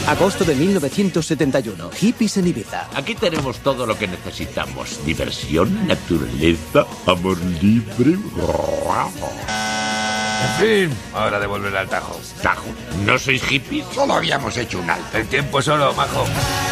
Agosto de 1971. Hippies en Ibiza. Aquí tenemos todo lo que necesitamos. Diversión, naturaleza, amor libre. En fin, hora de volver al Tajo. ¿Tajo? ¿No sois hippies? Solo habíamos hecho un alto. El tiempo solo, majo.